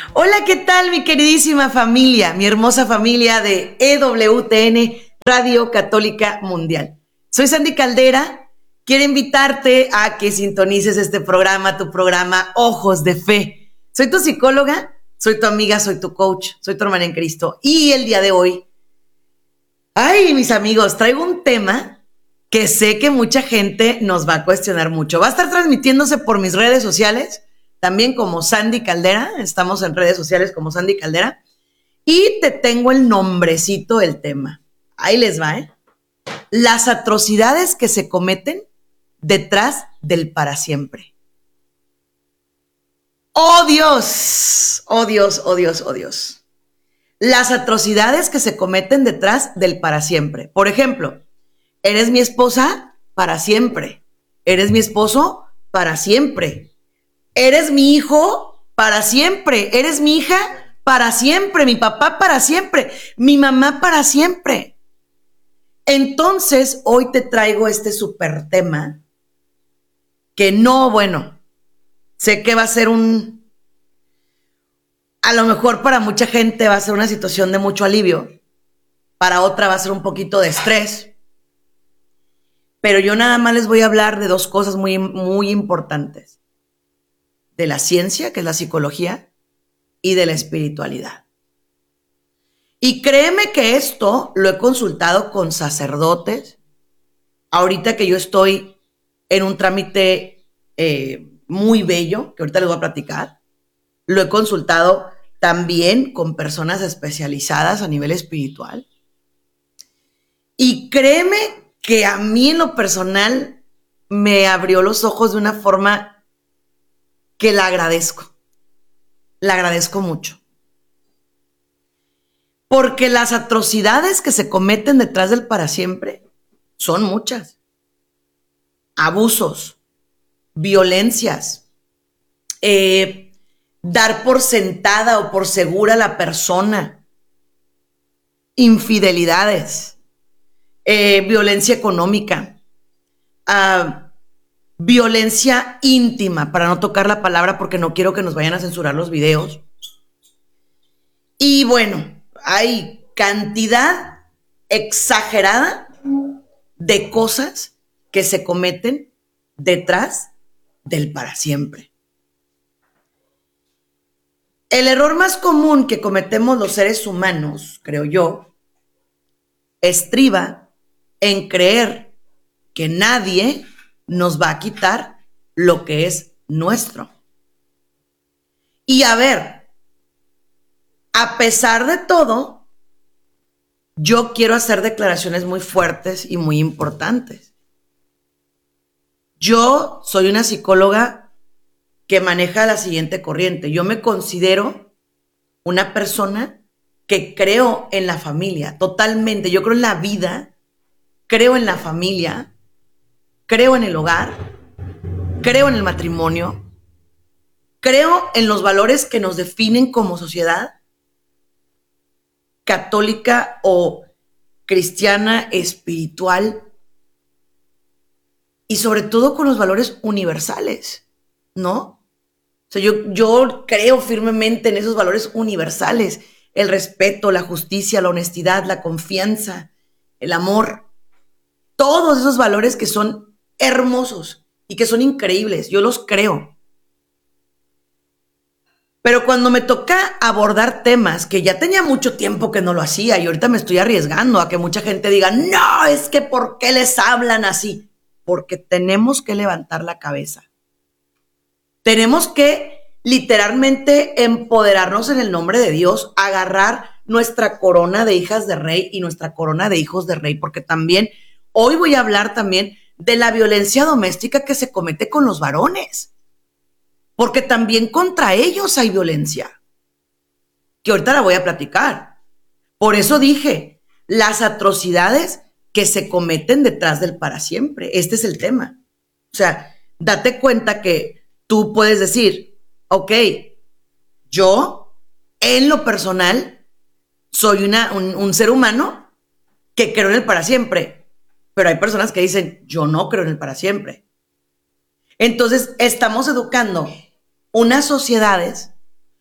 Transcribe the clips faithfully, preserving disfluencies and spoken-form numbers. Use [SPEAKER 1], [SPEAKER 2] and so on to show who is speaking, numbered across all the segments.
[SPEAKER 1] Hola, ¿qué tal mi queridísima familia, mi hermosa familia de E W T N, Radio Católica Mundial? Soy Sandy Caldera, quiero invitarte a que sintonices este programa, tu programa Ojos de Fe. Soy tu psicóloga, soy tu amiga, soy tu coach, soy tu hermana en Cristo. Y el día de hoy, ay, mis amigos, traigo un tema que sé que mucha gente nos va a cuestionar mucho. Va a estar transmitiéndose por mis redes sociales, también como Sandy Caldera, estamos en redes sociales como Sandy Caldera, y te tengo el nombrecito del tema. Ahí les va, ¿eh? Las atrocidades que se cometen detrás del para siempre. ¡Oh, Dios! ¡Oh, Dios, oh, Dios, oh, Dios! Las atrocidades que se cometen detrás del para siempre. Por ejemplo, eres mi esposa para siempre. Eres mi esposo para siempre. Eres mi hijo para siempre. Eres mi hija para siempre. Mi papá para siempre. Mi mamá para siempre. Entonces, hoy te traigo este súper tema que no, bueno, sé que va a ser un... A lo mejor para mucha gente va a ser una situación de mucho alivio. Para otra va a ser un poquito de estrés. Pero yo nada más les voy a hablar de dos cosas muy, muy importantes. De la ciencia, que es la psicología, y de la espiritualidad. Y créeme que esto lo he consultado con sacerdotes. Ahorita que yo estoy en un trámite eh, muy bello, que ahorita les voy a platicar, lo he consultado también con personas especializadas a nivel espiritual. Y créeme que a mí en lo personal me abrió los ojos de una forma que la agradezco. La agradezco mucho. Porque las atrocidades que se cometen detrás del para siempre son muchas. Abusos, violencias, eh, dar por sentada o por segura a la persona, infidelidades, eh, violencia económica, uh, violencia íntima, para no tocar la palabra porque no quiero que nos vayan a censurar los videos. Y bueno, hay cantidad exagerada de cosas que se cometen detrás del para siempre. El error más común que cometemos los seres humanos, creo yo, estriba en creer que nadie nos va a quitar lo que es nuestro. Y a ver, a pesar de todo, yo quiero hacer declaraciones muy fuertes y muy importantes. Yo soy una psicóloga que maneja la siguiente corriente. Yo me considero una persona que creo en la familia, totalmente. Yo creo en la vida, creo en la familia, creo en el hogar, creo en el matrimonio, creo en los valores que nos definen como sociedad católica o cristiana, espiritual, y sobre todo con los valores universales, ¿no? O sea, yo, yo creo firmemente en esos valores universales, el respeto, la justicia, la honestidad, la confianza, el amor, todos esos valores que son hermosos y que son increíbles, yo los creo. Pero cuando me toca abordar temas que ya tenía mucho tiempo que no lo hacía y ahorita me estoy arriesgando a que mucha gente diga, no, es que ¿por qué les hablan así? Porque tenemos que levantar la cabeza. Tenemos que literalmente empoderarnos en el nombre de Dios, agarrar nuestra corona de hijas de rey y nuestra corona de hijos de rey, porque también hoy voy a hablar también de la violencia doméstica que se comete con los varones, porque también contra ellos hay violencia, que ahorita la voy a platicar. Por eso dije, las atrocidades que se cometen detrás del para siempre. Este es el tema. O sea, date cuenta que tú puedes decir, ok, yo en lo personal soy una, un, un ser humano que creo en el para siempre. Pero hay personas que dicen, yo no creo en el para siempre. Entonces, estamos educando unas sociedades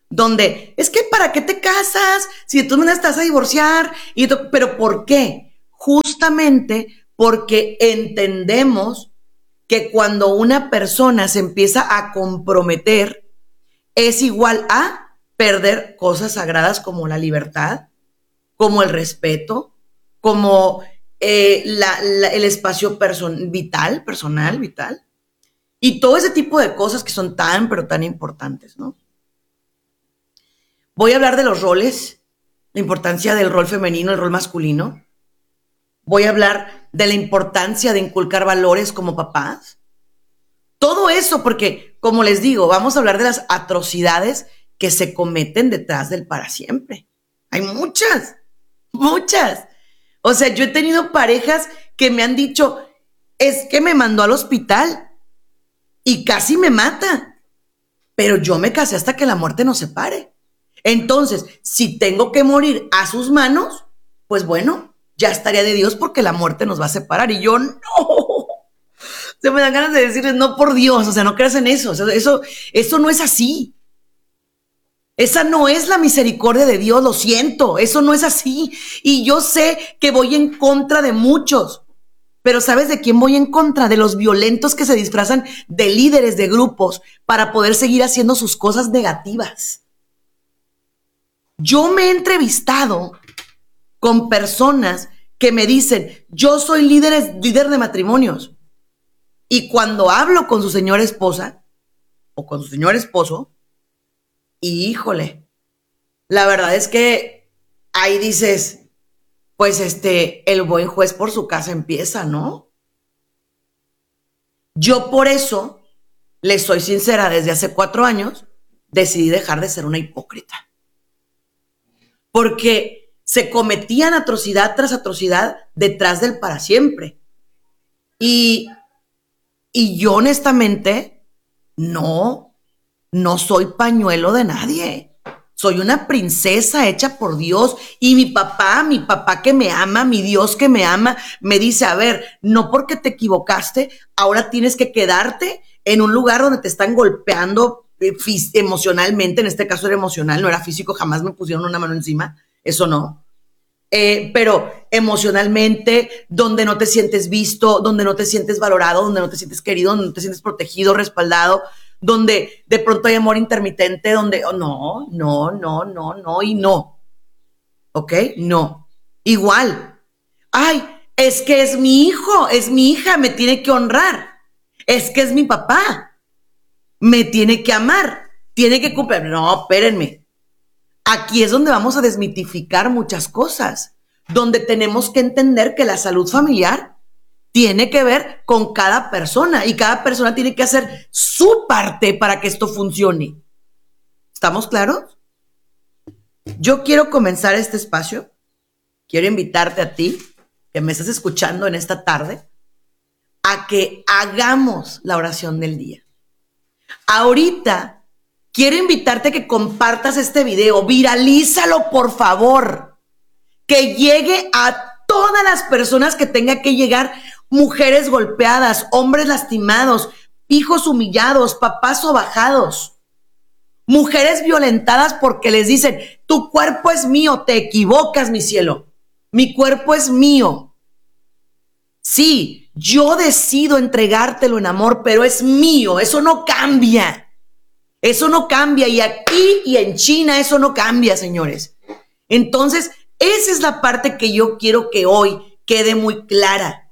[SPEAKER 1] donde es que ¿para qué te casas? Si de todas maneras estás a divorciar. Y to- ¿Pero por qué? Justamente porque entendemos que cuando una persona se empieza a comprometer es igual a perder cosas sagradas como la libertad, como el respeto, como eh, la, la, el espacio person vital, personal, vital, y todo ese tipo de cosas que son tan, pero tan importantes, ¿no? Voy a hablar de los roles, la importancia del rol femenino, el rol masculino. Voy a hablar de la importancia de inculcar valores como papás. Todo eso porque, como les digo, vamos a hablar de las atrocidades que se cometen detrás del para siempre. Hay muchas, muchas. O sea, yo he tenido parejas que me han dicho, es que me mandó al hospital y casi me mata, pero yo me casé hasta que la muerte nos separe. Entonces, si tengo que morir a sus manos, pues bueno, ya estaría de Dios porque la muerte nos va a separar. Y yo, no. Se me dan ganas de decirles, no, por Dios, o sea, no creas en eso. O sea, eso, eso no es así. Esa no es la misericordia de Dios, lo siento, eso no es así. Y yo sé que voy en contra de muchos, pero ¿sabes de quién voy en contra? De los violentos que se disfrazan de líderes de grupos para poder seguir haciendo sus cosas negativas. Yo me he entrevistado con personas que me dicen, yo soy líder, líder de matrimonios. Y cuando hablo con su señora esposa o con su señor esposo, y híjole, la verdad es que ahí dices, pues este, el buen juez por su casa empieza, ¿no? Yo por eso, les soy sincera, desde hace cuatro años, decidí dejar de ser una hipócrita. Porque se cometían atrocidad tras atrocidad detrás del para siempre. Y, y yo honestamente, no, no soy pañuelo de nadie. Soy una princesa hecha por Dios. Y mi papá, mi papá que me ama, mi Dios que me ama, me dice, a ver, no porque te equivocaste, ahora tienes que quedarte en un lugar donde te están golpeando eh, emocionalmente. En este caso era emocional, no era físico, jamás me pusieron una mano encima, eso no. Eh, pero emocionalmente, donde no te sientes visto, donde no te sientes valorado, donde no te sientes querido, donde no te sientes protegido, respaldado, donde de pronto hay amor intermitente, donde oh, no, no, no, no, no y no. ¿Ok? No. Igual. Ay, es que es mi hijo, es mi hija, me tiene que honrar. Es que es mi papá, me tiene que amar, tiene que cumplir. No, espérenme. Aquí es donde vamos a desmitificar muchas cosas, donde tenemos que entender que la salud familiar tiene que ver con cada persona y cada persona tiene que hacer su parte para que esto funcione. ¿Estamos claros? Yo quiero comenzar este espacio, quiero invitarte a ti, que me estás escuchando en esta tarde, a que hagamos la oración del día. Ahorita quiero invitarte a que compartas este video, viralízalo por favor, que llegue a todas las personas que tenga que llegar, mujeres golpeadas, hombres lastimados, hijos humillados, papás sobajados, mujeres violentadas porque les dicen, tu cuerpo es mío, te equivocas, mi cielo, mi cuerpo es mío. Sí, yo decido entregártelo en amor, pero es mío, eso no cambia. Eso no cambia y aquí y en China eso no cambia, señores. Entonces, esa es la parte que yo quiero que hoy quede muy clara.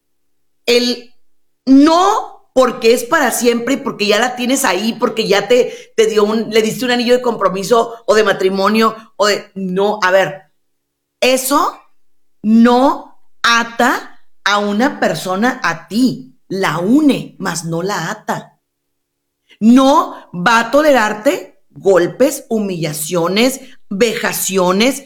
[SPEAKER 1] El no porque es para siempre y porque ya la tienes ahí, porque ya te, te dio un, le diste un anillo de compromiso o de matrimonio o de... No, a ver, eso no ata a una persona a ti, la une, mas no la ata. No va a tolerarte golpes, humillaciones, vejaciones,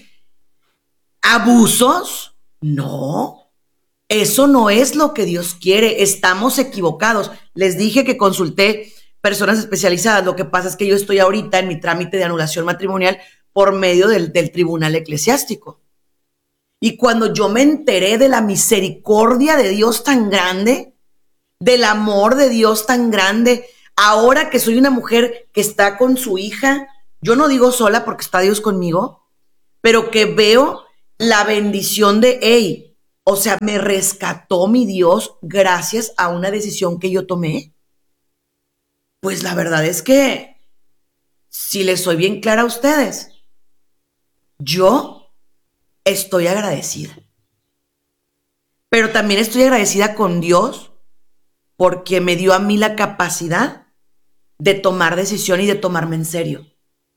[SPEAKER 1] abusos. No, eso no es lo que Dios quiere. Estamos equivocados. Les dije que consulté personas especializadas. Lo que pasa es que yo estoy ahorita en mi trámite de anulación matrimonial por medio del, del tribunal eclesiástico. Y cuando yo me enteré de la misericordia de Dios tan grande, del amor de Dios tan grande, ahora que soy una mujer que está con su hija, yo no digo sola porque está Dios conmigo, pero que veo la bendición de, hey, o sea, me rescató mi Dios gracias a una decisión que yo tomé. Pues la verdad es que, si les soy bien clara a ustedes, yo estoy agradecida. Pero también estoy agradecida con Dios porque me dio a mí la capacidad de tomar decisión y de tomarme en serio.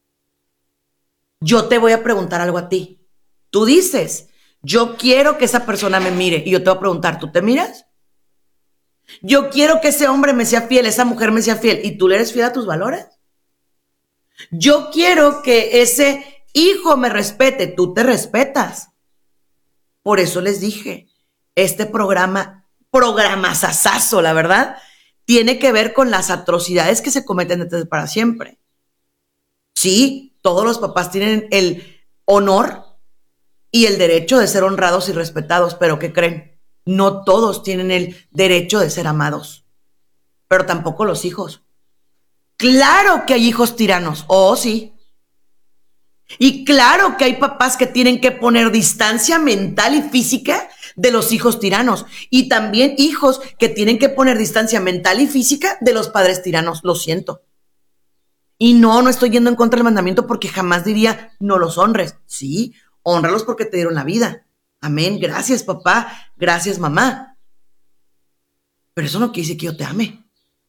[SPEAKER 1] Yo te voy a preguntar algo a ti. Tú dices, yo quiero que esa persona me mire. Y yo te voy a preguntar, ¿tú te miras? Yo quiero que ese hombre me sea fiel, esa mujer me sea fiel. ¿Y tú le eres fiel a tus valores? Yo quiero que ese hijo me respete. ¿Tú te respetas? Por eso les dije, este programa, programazazazo, la verdad, tiene que ver con las atrocidades que se cometen desde para siempre. Sí, todos los papás tienen el honor y el derecho de ser honrados y respetados, pero ¿qué creen? No todos tienen el derecho de ser amados, pero tampoco los hijos. Claro que hay hijos tiranos, oh sí. Y claro que hay papás que tienen que poner distancia mental y física de los hijos tiranos. Y también hijos que tienen que poner distancia mental y física de los padres tiranos, lo siento. Y no, no estoy yendo en contra del mandamiento porque jamás diría no los honres. Sí, hónralos porque te dieron la vida. Amén, gracias papá, gracias mamá. Pero eso no quiere decir que yo te ame.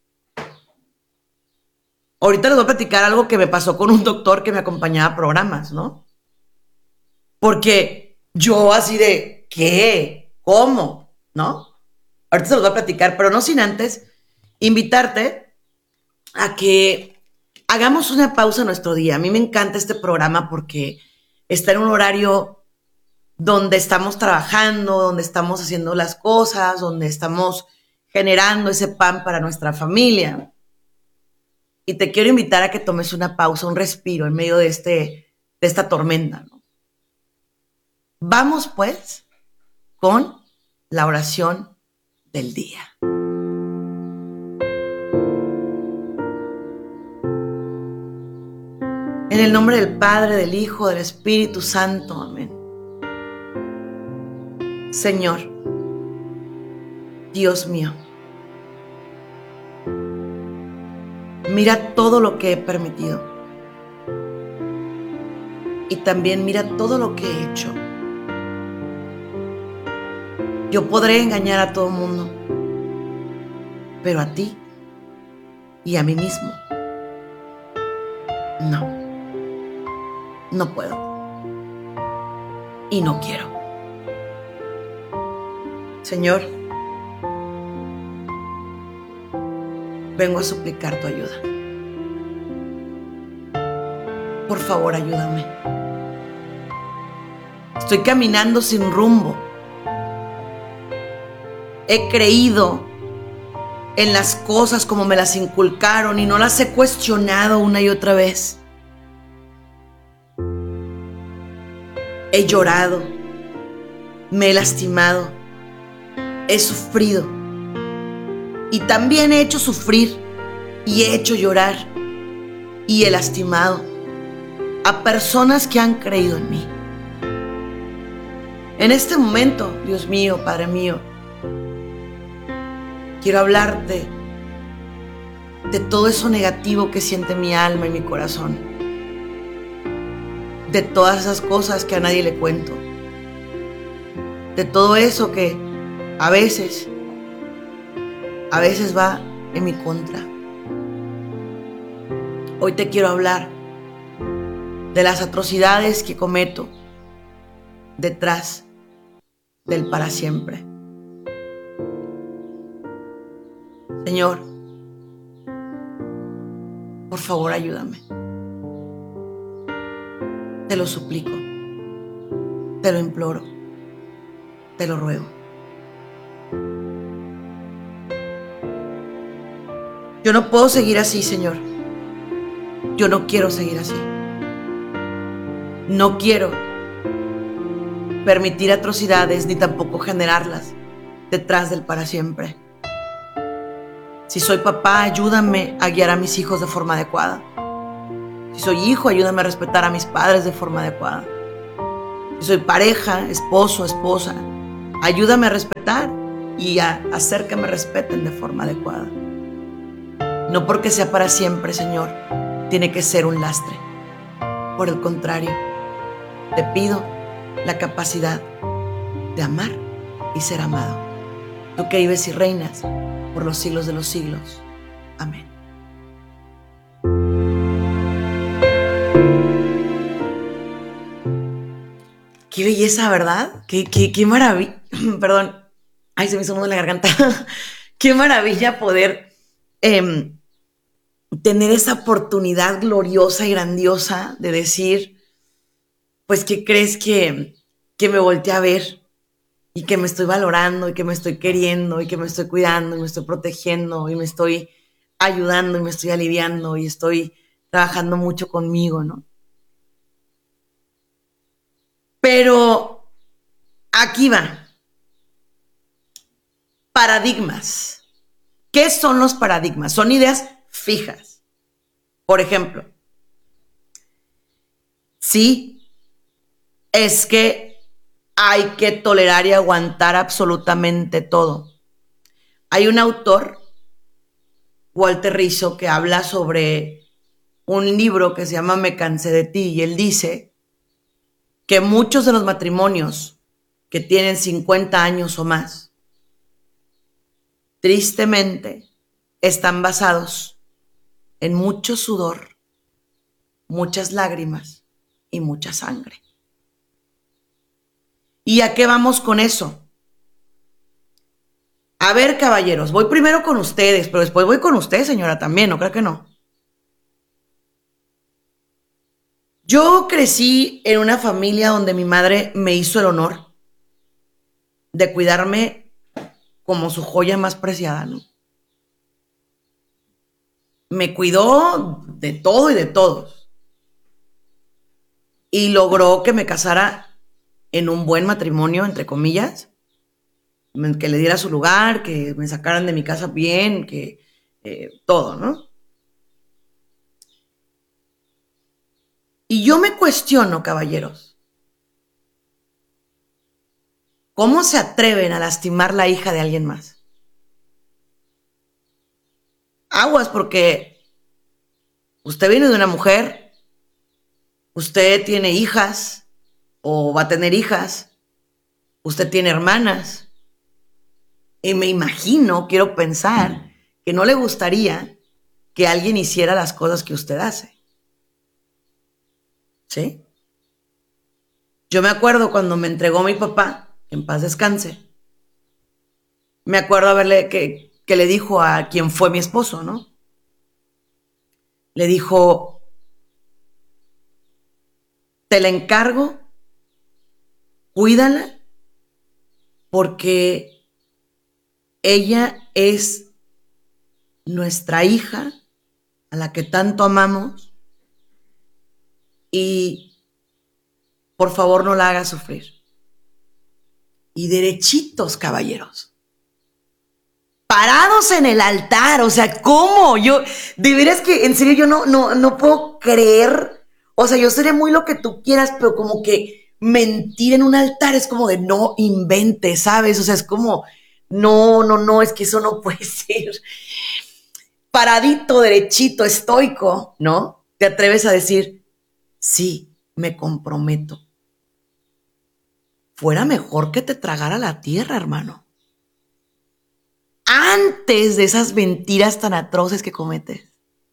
[SPEAKER 1] Ahorita les voy a platicar algo que me pasó con un doctor que me acompañaba a programas, ¿no? Porque yo así de, ¿qué? ¿Cómo? ¿No? Ahorita se los voy a platicar, pero no sin antes invitarte a que hagamos una pausa en nuestro día. A mí me encanta este programa porque está en un horario donde estamos trabajando, donde estamos haciendo las cosas, donde estamos generando ese pan para nuestra familia. Y te quiero invitar a que tomes una pausa, un respiro en medio de, este, de esta tormenta, ¿no? Vamos pues con la oración del día. En el nombre del Padre, del Hijo, del Espíritu Santo. Amén. Señor, Dios mío, mira todo lo que he permitido y también mira todo lo que he hecho. Yo podré engañar a todo el mundo, pero a ti y a mí mismo, no, no puedo y no quiero. Señor, vengo a suplicar tu ayuda. Por favor, ayúdame. Estoy caminando sin rumbo. He creído en las cosas como me las inculcaron y no las he cuestionado una y otra vez. He llorado, me he lastimado, he sufrido y también he hecho sufrir y he hecho llorar y he lastimado a personas que han creído en mí. En este momento, Dios mío, Padre mío, quiero hablarte de todo eso negativo que siente mi alma y mi corazón, de todas esas cosas que a nadie le cuento, de todo eso que a veces, a veces va en mi contra. Hoy te quiero hablar de las atrocidades que cometo detrás del para siempre. Señor, por favor, ayúdame. Te lo suplico, te lo imploro, te lo ruego. Yo no puedo seguir así, Señor. Yo no quiero seguir así. No quiero permitir atrocidades ni tampoco generarlas detrás del para siempre. Si soy papá, ayúdame a guiar a mis hijos de forma adecuada. Si soy hijo, ayúdame a respetar a mis padres de forma adecuada. Si soy pareja, esposo, esposa, ayúdame a respetar y a hacer que me respeten de forma adecuada. No porque sea para siempre, Señor, tiene que ser un lastre. Por el contrario, te pido la capacidad de amar y ser amado. Tú que vives y reinas por los siglos de los siglos. Amén. Qué belleza, ¿verdad? Qué, qué, qué maravilla. Perdón. Ay, se me hizo un nudo en la garganta. Qué maravilla poder eh, tener esa oportunidad gloriosa y grandiosa de decir, pues, ¿qué crees que, que me volteé a ver? Y que me estoy valorando, y que me estoy queriendo, y que me estoy cuidando, y me estoy protegiendo, y me estoy ayudando, y me estoy aliviando, y estoy trabajando mucho conmigo, ¿no? Pero aquí va. Paradigmas. ¿Qué son los paradigmas? Son ideas fijas. Por ejemplo, sí, es que hay que tolerar y aguantar absolutamente todo. Hay un autor, Walter Rizzo, que habla sobre un libro que se llama Me cansé de ti, y él dice que muchos de los matrimonios que tienen cincuenta años o más, tristemente, están basados en mucho sudor, muchas lágrimas y mucha sangre. ¿Y a qué vamos con eso? A ver, caballeros, voy primero con ustedes, pero después voy con usted, señora, también, ¿no creo que no? Yo crecí en una familia donde mi madre me hizo el honor de cuidarme como su joya más preciada, ¿no? Me cuidó de todo y de todos. Y logró que me casara en un buen matrimonio, entre comillas, que le diera su lugar, que me sacaran de mi casa bien, que eh, todo, ¿no? Y yo me cuestiono, caballeros, ¿cómo se atreven a lastimar la hija de alguien más? Aguas, porque usted viene de una mujer, usted tiene hijas o va a tener hijas, usted tiene hermanas, y me imagino, quiero pensar, que no le gustaría que alguien hiciera las cosas que usted hace. ¿Sí? Yo me acuerdo cuando me entregó mi papá, en paz descanse, me acuerdo haberle que, que le dijo a quien fue mi esposo, ¿no? Le dijo, te la encargo, cuídala, porque ella es nuestra hija, a la que tanto amamos, y por favor no la hagas sufrir. Y derechitos, caballeros, parados en el altar, o sea, ¿cómo? Yo, de veras que, en serio, yo no, no, no puedo creer, o sea, yo sería muy lo que tú quieras, pero como que mentir en un altar es como de no inventes, ¿sabes? O sea, es como, no, no, no, es que eso no puede ser. Paradito, derechito, estoico, ¿no? Te atreves a decir, sí, me comprometo. Fuera mejor que te tragara la tierra, hermano. Antes de esas mentiras tan atroces que cometes.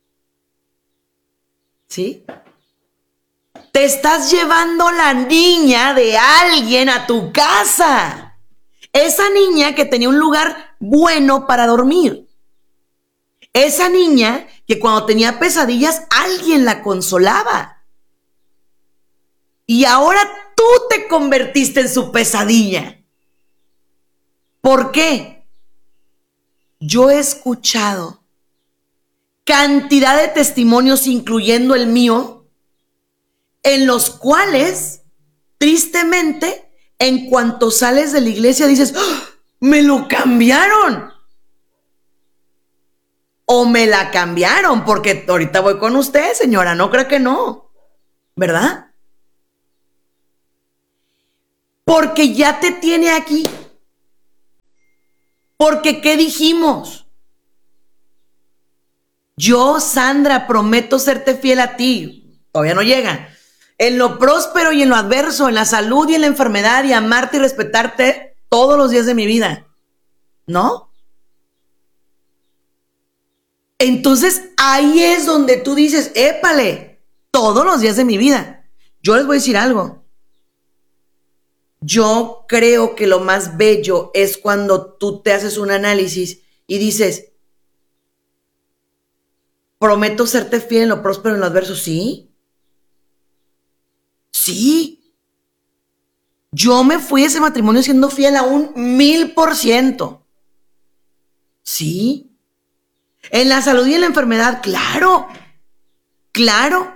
[SPEAKER 1] ¿Sí? Te estás llevando la niña de alguien a tu casa. Esa niña que tenía un lugar bueno para dormir. Esa niña que cuando tenía pesadillas alguien la consolaba. Y ahora tú te convertiste en su pesadilla. ¿Por qué? Yo he escuchado cantidad de testimonios, incluyendo el mío, en los cuales, tristemente, en cuanto sales de la iglesia dices, ¡oh! ¡Me lo cambiaron! o me la cambiaron, porque ahorita voy con usted, señora, no creo que no, ¿verdad? Porque ya te tiene aquí. Porque, ¿qué dijimos? Yo, Sandra, prometo serte fiel a ti. Todavía no llega. En lo próspero y en lo adverso, en la salud y en la enfermedad, y amarte y respetarte todos los días de mi vida. ¿No? Entonces, ahí es donde tú dices, épale, todos los días de mi vida. Yo les voy a decir algo. Yo creo que lo más bello es cuando tú te haces un análisis y dices, prometo serte fiel en lo próspero y en lo adverso. Sí. Sí. Yo me fui de ese matrimonio siendo fiel a un mil por ciento. Sí. En la salud y en la enfermedad, claro. Claro.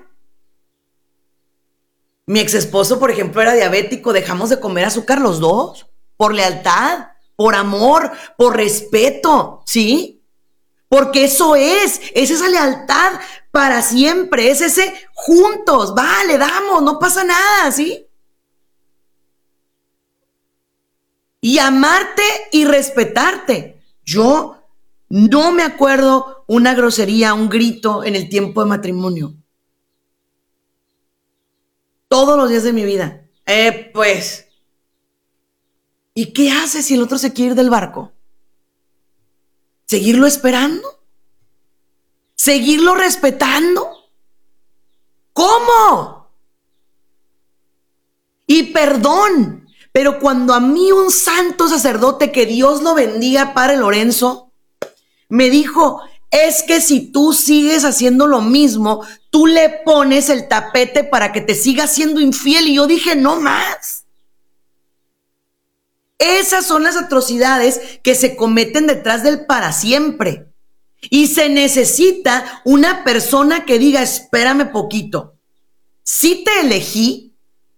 [SPEAKER 1] Mi ex esposo, por ejemplo, era diabético. Dejamos de comer azúcar los dos. Por lealtad, por amor, por respeto. ¿Sí? Porque eso es, es esa lealtad para siempre, es ese juntos, vale, damos, no pasa nada, ¿sí? Y amarte y respetarte. Yo no me acuerdo una grosería, un grito en el tiempo de matrimonio. Todos los días de mi vida. Eh, pues. ¿Y qué hace si el otro se quiere ir del barco? ¿Seguirlo esperando? ¿Seguirlo respetando? ¿Cómo? Y perdón, pero cuando a mí un santo sacerdote, que Dios lo bendiga, Padre Lorenzo, me dijo, es que si tú sigues haciendo lo mismo, tú le pones el tapete para que te siga siendo infiel. Y yo dije, no más. Esas son las atrocidades que se cometen detrás del para siempre. Y se necesita una persona que diga, espérame poquito. Sí te elegí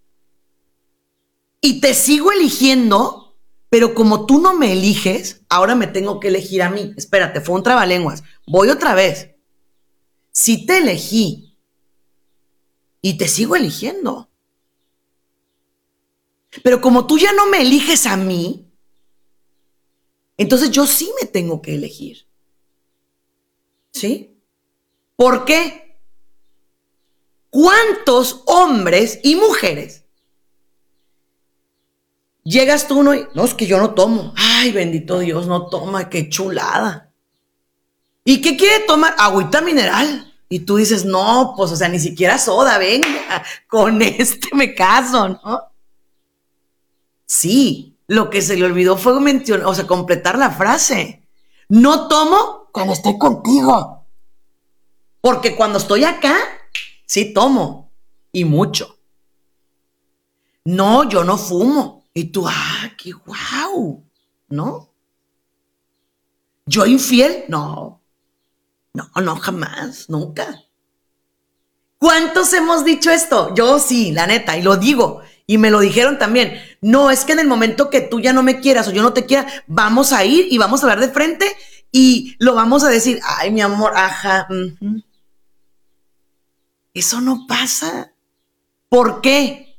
[SPEAKER 1] y te sigo eligiendo, pero como tú no me eliges, ahora me tengo que elegir a mí. Espérate, fue un trabalenguas. Voy otra vez. Sí te elegí y te sigo eligiendo. Pero como tú ya no me eliges a mí, entonces yo sí me tengo que elegir. ¿Sí? ¿Por qué? ¿Cuántos hombres y mujeres llegas tú uno y, no, es que yo no tomo? Ay, bendito Dios, no toma, qué chulada. ¿Y qué quiere tomar? Agüita mineral. Y tú dices, no, pues, o sea, ni siquiera soda, venga, con este me caso, ¿no? Sí, lo que se le olvidó fue mencionar, o sea, completar la frase. No tomo cuando estoy contigo. Porque cuando estoy acá, sí tomo. Y mucho. No, yo no fumo. Y tú, ah, qué guau. ¿No? ¿Yo infiel? No. No, no, jamás, nunca. ¿Cuántos hemos dicho esto? Yo sí, la neta, y lo digo. Y me lo dijeron también. No, es que en el momento que tú ya no me quieras o yo no te quiera, vamos a ir y vamos a hablar de frente y lo vamos a decir. Ay, mi amor, ajá. Uh-huh. Eso no pasa. ¿Por qué?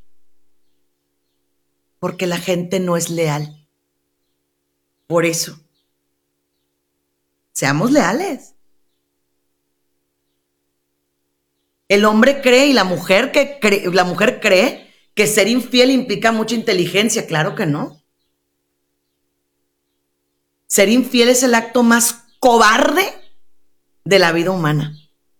[SPEAKER 1] Porque la gente no es leal. Por eso. Seamos leales. El hombre cree y la mujer que cree, la mujer cree que ser infiel implica mucha inteligencia. Claro que no. Ser infiel es el acto más cobarde de la vida humana.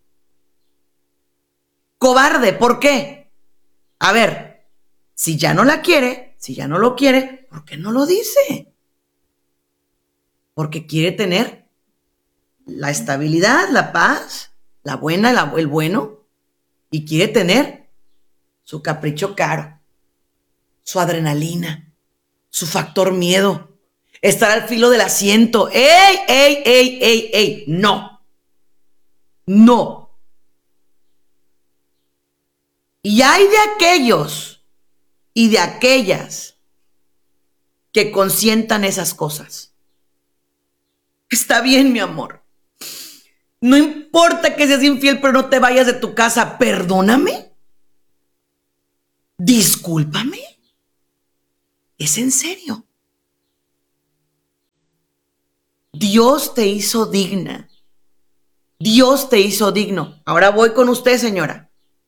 [SPEAKER 1] Cobarde, ¿por qué? A ver, si ya no la quiere, si ya no lo quiere, ¿por qué no lo dice? Porque quiere tener la estabilidad, la paz, la buena, la, el bueno, y quiere tener su capricho caro, su adrenalina, su factor miedo, estar al filo del asiento. ¡Ey, ey, ey, ey, ey! No. No. Y hay de aquellos y de aquellas que consientan esas cosas. Está bien, mi amor. No importa que seas infiel, pero no te vayas de tu casa. Perdóname. Discúlpame. ¿Es en serio? Dios te hizo digna. Dios te hizo digno. Ahora voy con usted, señora.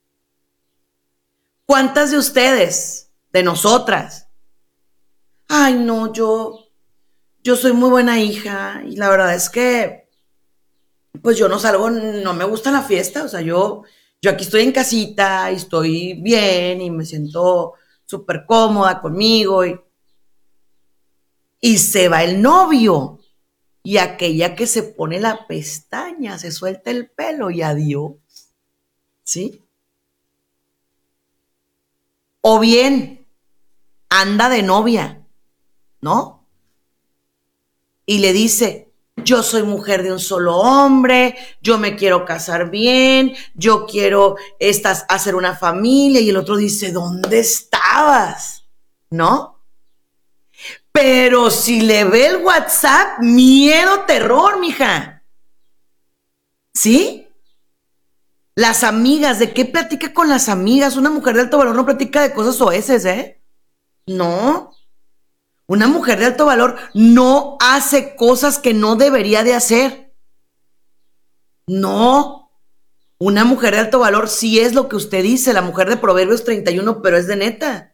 [SPEAKER 1] ¿Cuántas de ustedes, de nosotras? Ay, no, yo, yo soy muy buena hija y la verdad es que, pues yo no salgo, no me gusta la fiesta, o sea, yo, yo aquí estoy en casita y estoy bien y me siento súper cómoda conmigo y, y se va el novio y aquella que se pone la pestaña, se suelta el pelo y adiós, ¿sí? O bien, anda de novia, ¿no? Y le dice, yo soy mujer de un solo hombre, yo me quiero casar bien, yo quiero estas, hacer una familia. Y el otro dice, ¿dónde estabas? ¿No? Pero si le ve el WhatsApp, miedo, terror, mija. ¿Sí? Las amigas, ¿de qué platica con las amigas? Una mujer de alto valor no platica de cosas oeces, ¿eh? No. Una mujer de alto valor no hace cosas que no debería de hacer. No. Una mujer de alto valor sí es lo que usted dice, la mujer de Proverbios treinta y uno, pero es de neta.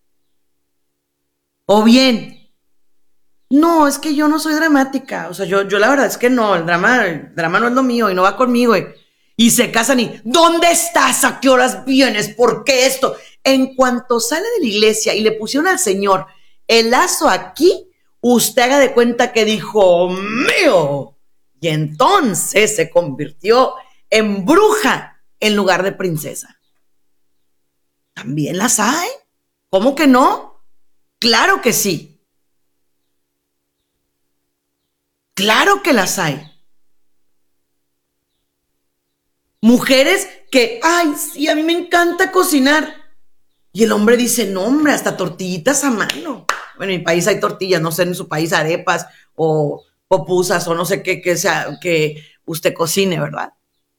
[SPEAKER 1] O bien, no, es que yo no soy dramática. O sea, yo, yo la verdad es que no, el drama, el drama no es lo mío y no va conmigo. Y, y se casan y, ¿dónde estás? ¿A qué horas vienes? ¿Por qué esto? En cuanto sale de la iglesia y le pusieron al Señor el lazo aquí, usted haga de cuenta que dijo, mío. Y entonces se convirtió en bruja en lugar de princesa. ¿También las hay? ¿Cómo que no? Claro que sí. Claro que las hay. Mujeres que, ay, sí, a mí me encanta cocinar. Y el hombre dice, no, hombre, hasta tortillitas a mano. Bueno, en mi país hay tortillas, no sé en su país arepas o popusas o no sé qué que sea que usted cocine, ¿verdad?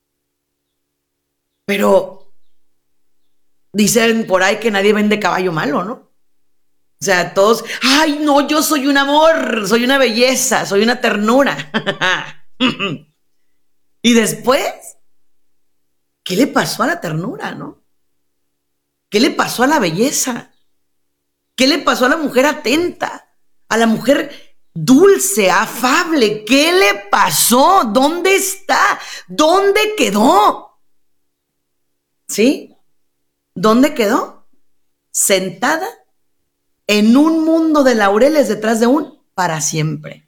[SPEAKER 1] Pero dicen por ahí que nadie vende caballo malo, ¿no? O sea, todos, ay, no, yo soy un amor, soy una belleza, soy una ternura. Y después, ¿qué le pasó a la ternura, no? ¿Qué le pasó a la belleza? ¿Qué le pasó a la mujer atenta? A la mujer dulce, afable. ¿Qué le pasó? ¿Dónde está? ¿Dónde quedó? ¿Sí? ¿Dónde quedó? Sentada en un mundo de laureles detrás de un para siempre.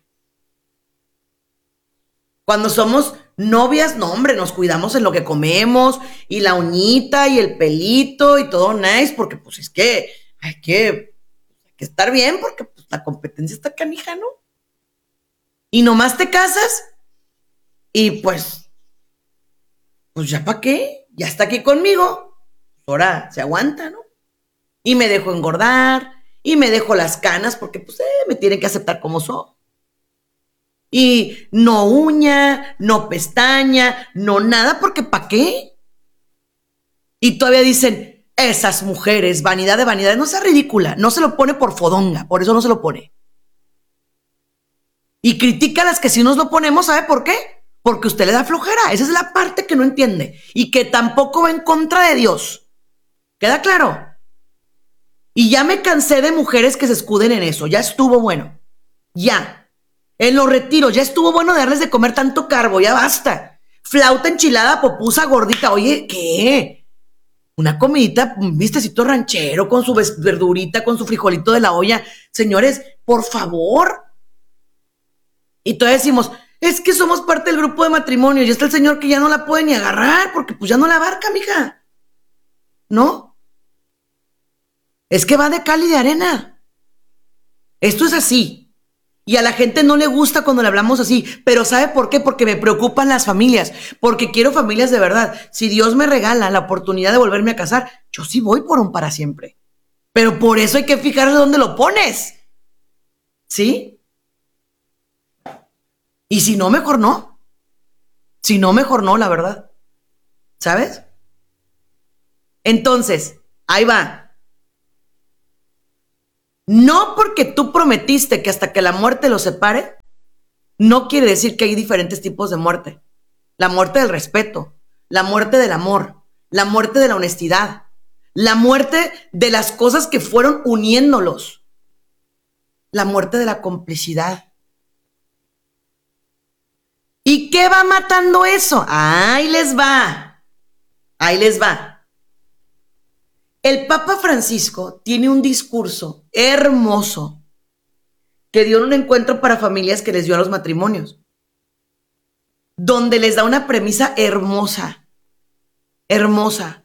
[SPEAKER 1] Cuando somos novias, no, hombre, nos cuidamos en lo que comemos y la uñita y el pelito y todo nice, porque pues es que hay que, hay que estar bien porque pues, la competencia está canija, ¿no? Y nomás te casas y pues, pues ya para qué, ya está aquí conmigo, ahora se aguanta, ¿no? Y me dejo engordar y me dejo las canas porque pues eh, me tienen que aceptar como soy. Y no uña, no pestaña, no nada, porque ¿para qué? Y todavía dicen, esas mujeres, vanidad de vanidad, no sea ridícula, no se lo pone por fodonga, por eso no se lo pone. Y critica a las que sí nos lo ponemos, ¿sabe por qué? Porque usted le da flojera, esa es la parte que no entiende y que tampoco va en contra de Dios. ¿Queda claro? Y ya me cansé de mujeres que se escuden en eso, ya estuvo bueno, ya. En los retiros, ya estuvo bueno de darles de comer tanto carbo, ya basta. Flauta, enchilada, popusa, gordita. Oye, ¿qué? Una comidita, un vistecito ranchero con su verdurita, con su frijolito de la olla. Señores, por favor. Y todavía decimos, es que somos parte del grupo de matrimonio y está el señor que ya no la puede ni agarrar porque pues ya no la abarca, mija. ¿No? Es que va de cal y de arena. Esto es así. Y a la gente no le gusta cuando le hablamos así, pero ¿sabe por qué? Porque me preocupan las familias, porque quiero familias de verdad. Si Dios me regala la oportunidad de volverme a casar, yo sí voy por un para siempre. Pero por eso hay que fijarse dónde lo pones. ¿Sí? Y si no, mejor no. Si no, mejor no, la verdad. ¿Sabes? Entonces, ahí va. No porque tú prometiste que hasta que la muerte los separe, no quiere decir que hay diferentes tipos de muerte. La muerte del respeto, la muerte del amor, la muerte de la honestidad, la muerte de las cosas que fueron uniéndolos, la muerte de la complicidad. ¿Y qué va matando eso? Ahí les va, ahí les va. El Papa Francisco tiene un discurso hermoso que dio en un encuentro para familias que les dio a los matrimonios, donde les da una premisa hermosa, hermosa.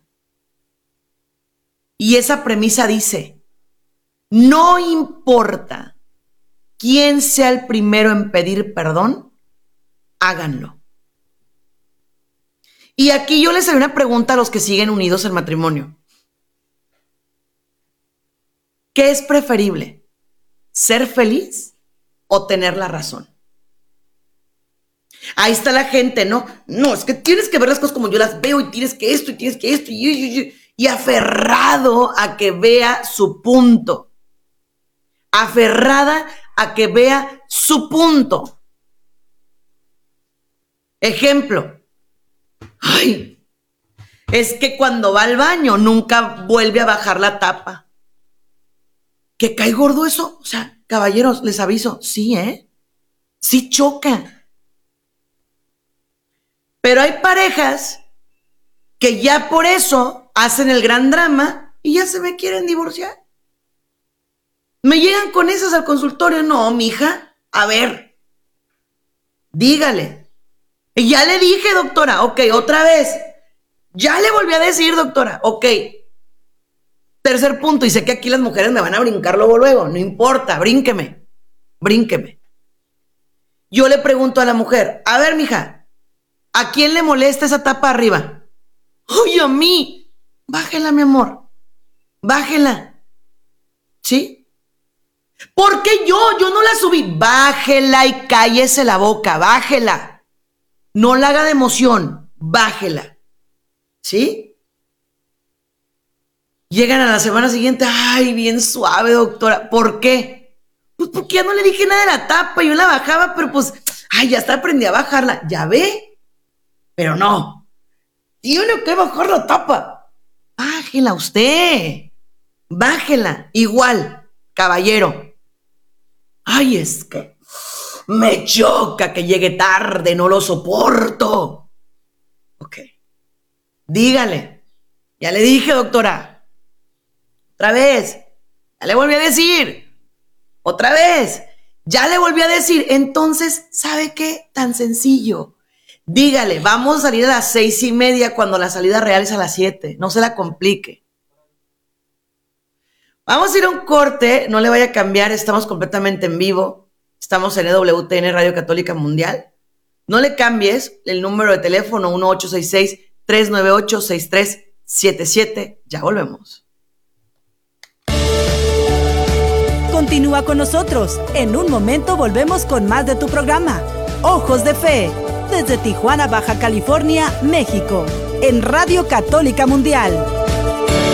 [SPEAKER 1] Y esa premisa dice, no importa quién sea el primero en pedir perdón, háganlo. Y aquí yo les haré una pregunta a los que siguen unidos al matrimonio. ¿Qué es preferible? ¿Ser feliz o tener la razón? Ahí está la gente, ¿no? No, es que tienes que ver las cosas como yo las veo y tienes que esto y tienes que esto y, y, y, y aferrado a que vea su punto. Aferrada a que vea su punto. Ejemplo. Ay, es que cuando va al baño nunca vuelve a bajar la tapa. ¿Que cae gordo eso? O sea, caballeros, les aviso, sí, ¿eh? Sí choca. Pero hay parejas que ya por eso hacen el gran drama y ya se me quieren divorciar. Me llegan con esas al consultorio. No, mija, a ver, dígale. Y ya le dije, doctora, ok, otra vez. Ya le volví a decir, doctora, ok. Tercer punto, y sé que aquí las mujeres me van a brincar luego, luego, no importa, brínqueme, brínqueme. Yo le pregunto a la mujer, a ver, mija, ¿a quién le molesta esa tapa arriba? ¡Ay, a mí! Bájela, mi amor, bájela. ¿Sí? ¿Por qué yo? Yo no la subí. Bájela y cállese la boca, bájela. No la haga de emoción, bájela. ¿Sí? Llegan a la semana siguiente, ay, bien suave, doctora. ¿Por qué? Pues porque ya no le dije nada de la tapa, yo la bajaba, pero pues, ay, ya hasta aprendí a bajarla. ¿Ya ve? Pero no. Tiene que bajar la tapa. Bájela usted. Bájela. Igual, caballero. Ay, es que me choca que llegue tarde, no lo soporto. Ok. Dígale. Ya le dije, doctora. Otra vez, ya le volví a decir, otra vez, ya le volví a decir. Entonces, ¿sabe qué? Tan sencillo. Dígale, vamos a salir a las seis y media cuando la salida real es a las siete. No se la complique. Vamos a ir a un corte, no le vaya a cambiar, estamos completamente en vivo. Estamos en E W T N Radio Católica Mundial. No le cambies el número de teléfono uno ocho seis seis, tres nueve ocho, seis tres siete siete. Ya volvemos.
[SPEAKER 2] Continúa con nosotros. En un momento volvemos con más de tu programa, Ojos de Fe, desde Tijuana, Baja California, México, en Radio Católica Mundial.